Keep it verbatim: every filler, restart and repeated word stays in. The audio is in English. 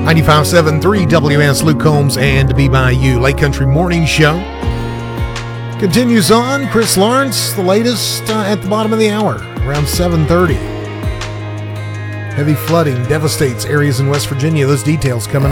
ninety-five point seven point three W S Luke Combs and B Y U Lake Country Morning Show continues on. Chris Lawrence, the latest uh, at the bottom of the hour, around seven thirty. Heavy flooding devastates areas in West Virginia. Those details coming up.